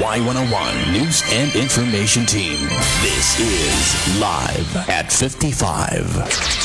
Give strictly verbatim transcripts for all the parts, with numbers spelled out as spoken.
Y one oh one News and Information Team. This is Live at fifty-five.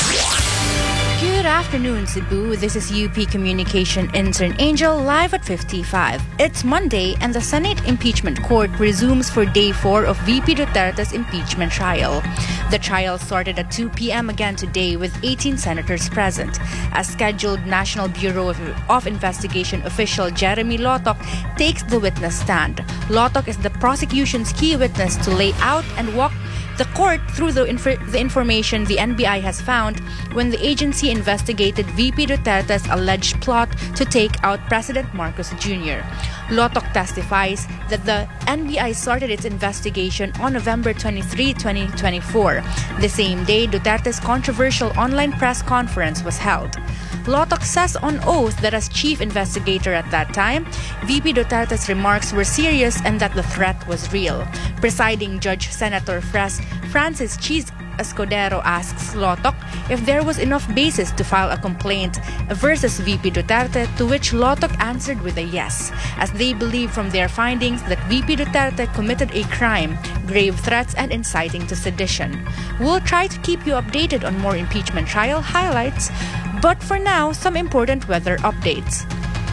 Good afternoon, Cebu. This is U P Communication Intern Angel live at fifty-five. It's Monday and the Senate Impeachment Court resumes for day four of V P Duterte's impeachment trial. The trial started at two p.m. again today with eighteen senators present. As scheduled, National Bureau of, of Investigation official Jeremy Lotok takes the witness stand. Lotok is the prosecution's key witness to lay out and walk the court through the, inf- the information the N B I has found when the agency investigated V P Duterte's alleged plot to take out President Marcos Junior Lotok testifies that the N B I started its investigation on November twenty-third, twenty twenty-four, the same day Duterte's controversial online press conference was held. Lotok says on oath that as chief investigator at that time, V P Duterte's remarks were serious and that the threat was real. Presiding Judge Senator Fres, Francis Cheese Escudero asks Lotok if there was enough basis to file a complaint versus V P Duterte, to which Lotok answered with a yes, as they believe from their findings that V P Duterte committed a crime, grave threats, and inciting to sedition. We'll try to keep you updated on more impeachment trial highlights, but for now, some important weather updates.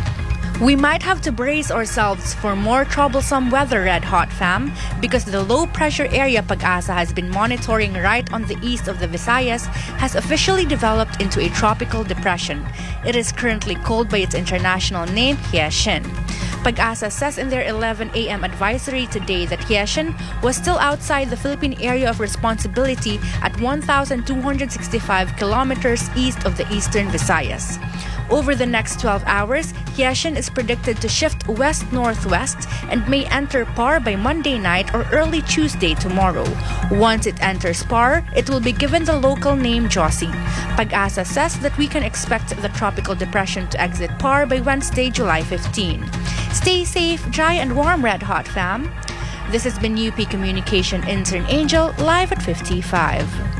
We might have to brace ourselves for more troublesome weather, Red Hot fam, because the low-pressure area Pag-asa has been monitoring right on the east of the Visayas has officially developed into a tropical depression. It is currently called by its international name, Hye-shin. Pag-asa says in their eleven a.m. advisory today that Hye-shin was still outside the Philippine area of responsibility at one thousand two hundred sixty-five kilometers east of the eastern Visayas. Over the next twelve hours, Hye-shin is predicted to shift west-northwest and may enter P A R by Monday night or early Tuesday tomorrow. Once it enters P A R, it will be given the local name Josie. Pag-asa says that we can expect the tropical depression to exit P A R by Wednesday, July fifteenth. Stay safe, dry, and warm, Red Hot fam. This has been U P Communication Intern Angel live at fifty-five.